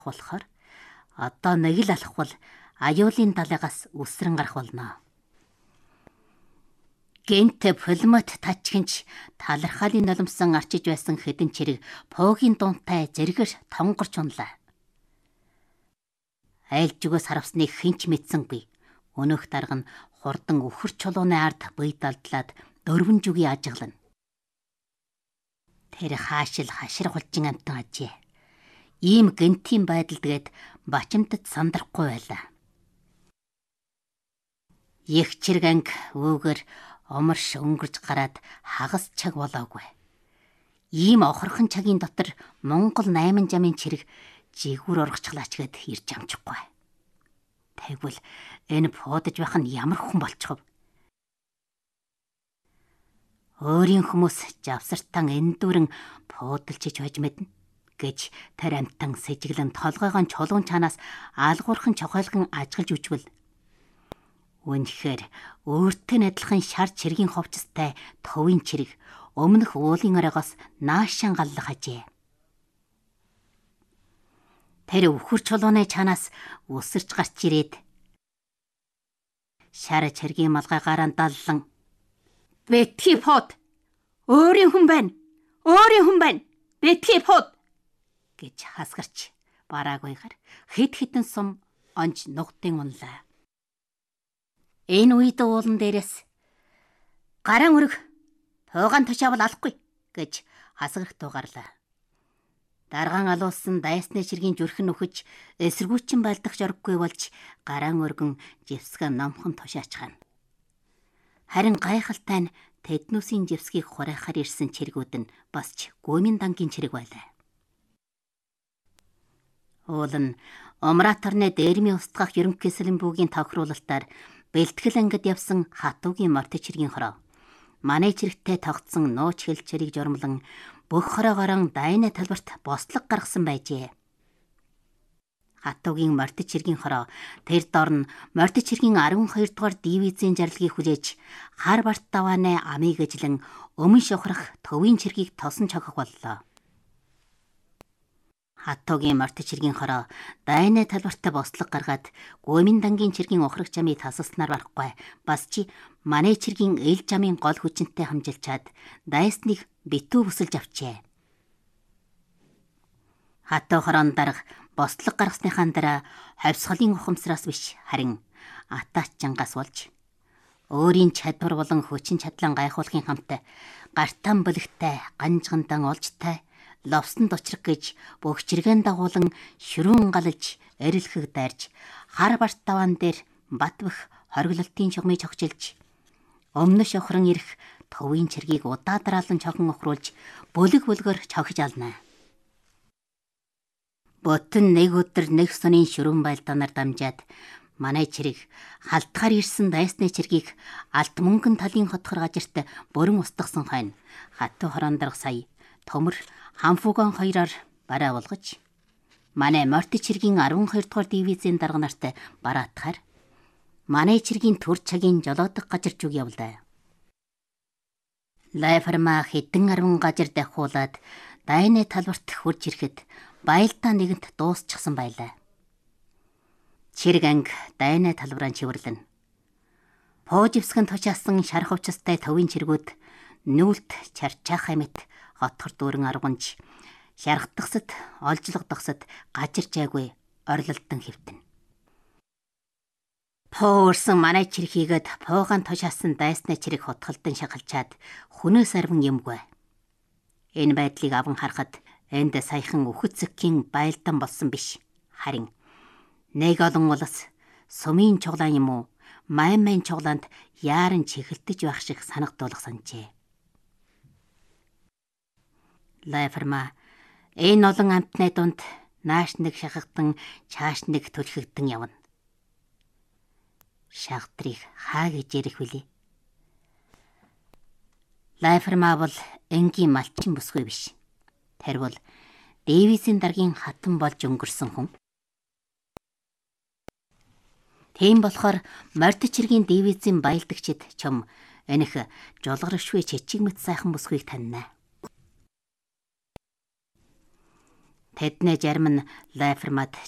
болохоор одоо нэг л алах бол аюулын далайгаас үсрэн гарах болно. Гэнт пулмот тачгинч талархаалын нулимсан арчиж байсан хэдэн чирэг поогийн дуунтай зэрэгэр тонгорч унлаа. Айлжигоос харавсныг хинч мэдсэнгүй. Өнөөх дарга нь хурдан өхөр чулууны ард бие далдлаад дөрвөн жүгийн ажиглана. Тэр хаашил хашир хулжин амтан ажээ. Ийм гэнтийн байдалдгээд бачимдад сандрахгүй байлаа. Их чирэг анги өвгөр оморш өнгөрж гараад хагас чаг болоогүй. Ийм охорхон цагийн дотор Монгол 8 жамын чирэг жигүүр оргочлаач гэд ирж амжихгүй. Тэгвэл энэ пуудаж байх нь ямар хүн болчихов? Өөрийн хүмүүс жавсартан эндүүрэн пуудалчиж байж мэднэ гэж тэр амтан сэжиглэн толгойгоо чулуун чанаас аалгуурхан чохойлгон ажиглж үжвэл үнэхээр өөртөө адилхан шар чиргийн ховчстай төвийн чирэг өмнөх уулын оройгоос наашаан галлах ажээ. Тэр өвхөр чулууны чанаас үсэрч гарч ирээд шар чиргийн малгайгаараа даллан "Бэтгий пууд! Өөрийн хүн байна! Өөрийн хүн байна! Бэтгий пууд!" гэж хасгарч бараагүйгаар хэд хэдэн сум онж нугтын унлаа. Энэ үед уулан дээрээс "Гараан өрг, пуугаан тушаавал алахгүй" гэж хасгарах тугарлаа. Даргаан алуулсан дайсны чиргийн зүрхэн нөхөж эсэргүүцэн байлдах жорггүй болж гараан өргөн живсгээ номхон тушаачхана. Харин гайхалтай нь тэднүүсийн живсгийг хурайхаар ирсэн чиргүүд нь басч гүмийн дангийн чирэг байлаа. Уул нь Омраторны дээрмийн устгах ерөнхийлөгчийн бүгийн тохируулалтаар бэлтгэл ангид явсан хатуугийн морт чиргийн хороо. Манай чирэгтэй тогтсон нууч хэл чирэг журмлан бүх хороогоорон дайны талбарт бослог гаргасан байжээ. Хатуугийн морт чиргийн хороо тэр дор нь морт чиргийн 12 дугаар дивизийн зарлагийг хүлээж хар барт давааны амийг эжлэн өмнө шухрах төвийн чиргийг тосон цогох боллоо. Хатуугийн морт чиргийн хороо дайны талбарт бослог гаргаад гүмийн дангийн чиргийн ухрах жамыг тасалснаар барахгүй бас чи манай чиргийн эл жамын гол хүчинтэй хамжилчаад дайсныг битүү бүсэлж авчээ. Хатуу хорон дарга бослог гаргасныхаа дараа хавьсгалын ухамсараас биш харин атаач чангаас болж өөрийн чадвар болон хүчин чадлан гайхуулахын хамт гартан бэлэгтэй ганжгандан олжтай ловсон дочрог гэж бүх чиргэн дагуулан ширүүн галж эрэлхэг дайрж хар барт даваан дээр бат бөх хориглолтын чогмыг чогчилж өмнө шохрон ирэх төвийн чиргийг удаа дараалан чохон охруулж бөлөг бөлгөр чогж ална. Ботон нэг өдөр нэг сонин ширүүн байлдаанаар дамжаад манай чирэг халтгаар ирсэн дайсны чиргийг алт мөнгөн талын хотхор гажирт бүрэн устгасан хойно хатуу хорон дарга сая төмөр хамфугон хоёроор бараа болгож манай морт чиргийн 12 дугаар дивизийн дарга нарт бараатахаар манай чиргийн төр цагийн жолоодох гажир зүг явлаа. Лайфарма хэдэн 10 гажир дахиулаад дайны талбарт хурж ирэхэд байлдаа нэгэнт дуусчихсан байлаа. Чирэг анги дайны талбараа чивэрлэн пооживсгэн тушаасан шар хувцастай төвийн чиргүүд нүүлт чарчаахай мэт хотхор дүүрэн аргунж шархтагсад олжлогдохсод гажир жайгүй орилолтон хэвтэн. Поорсон манай чирэг хийгээд пуугаан тушаасан дайсны чирэг хотголдон шахалчаад хүнээс арван юмгүй. Энэ байдлыг аван харахад энд саяхан үхэцэкийн байлдан болсон биш. Харин нэг олон улс сумын чуглаан юм уу майн чуглаанд яаран чихэлтэж байх шиг санагдуулах санжээ. Лайфарма энэ олон амтны дунд нааш нэг шахагдан чааш нэг төлхөгдөн явна. Шахтрыг хаа гэж ярих вүлээ? Лайфарма бол энгийн малчин бүсгүй биш. Тэр бол Дэвисийн даргийн хатан болж өнгөрсөн хүн. Тийм болохоор морд чиргийн Дэвисийн баялдагчид чом энэх жолгоршгүй чичиг мэт сайхан бүсгүйг таньна. Тэдний зарим нь Лайфермад